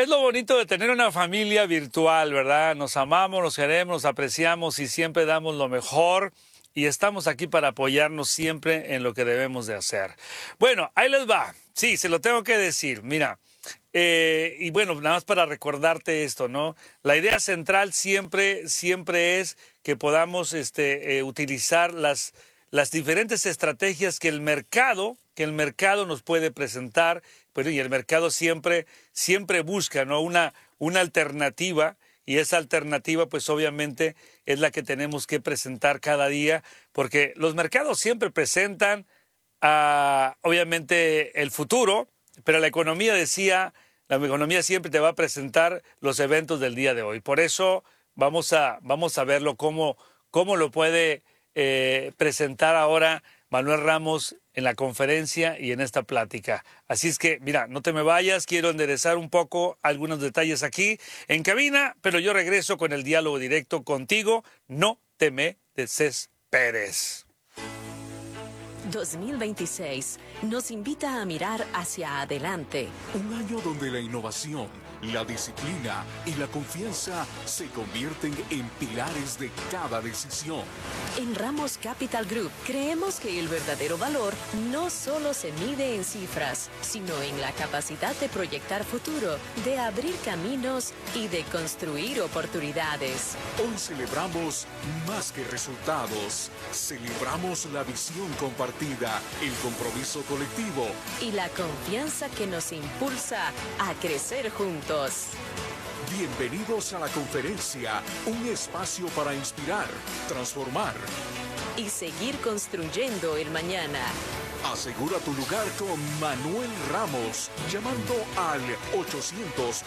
Es lo bonito de tener una familia virtual, ¿verdad? Nos amamos, nos queremos, nos apreciamos y siempre damos lo mejor. Y estamos aquí para apoyarnos siempre en lo que debemos de hacer. Bueno, ahí les va. Sí, se lo tengo que decir. Mira, y bueno, nada más para recordarte esto, ¿no? La idea central siempre es que podamos utilizar las diferentes estrategias que el mercado nos puede presentar, pero y el mercado siempre busca, ¿no? Una alternativa. Y esa alternativa, pues obviamente, es la que tenemos que presentar cada día, porque los mercados siempre presentan, obviamente, el futuro, pero la economía siempre te va a presentar los eventos del día de hoy. Por eso vamos a verlo cómo lo puede presentar ahora Manuel Ramos en la conferencia y en esta plática. Así es que, mira, no te me vayas, quiero enderezar un poco algunos detalles aquí en cabina, pero yo regreso con el diálogo directo contigo. No te me desesperes. 2026 nos invita a mirar hacia adelante. Un año donde la innovación, la disciplina y la confianza se convierten en pilares de cada decisión. En Ramos Capital Group creemos que el verdadero valor no solo se mide en cifras, sino en la capacidad de proyectar futuro, de abrir caminos y de construir oportunidades. Hoy celebramos más que resultados. Celebramos la visión compartida, el compromiso colectivo y la confianza que nos impulsa a crecer juntos. Bienvenidos a la conferencia, un espacio para inspirar, transformar y seguir construyendo el mañana. Asegura tu lugar con Manuel Ramos, llamando al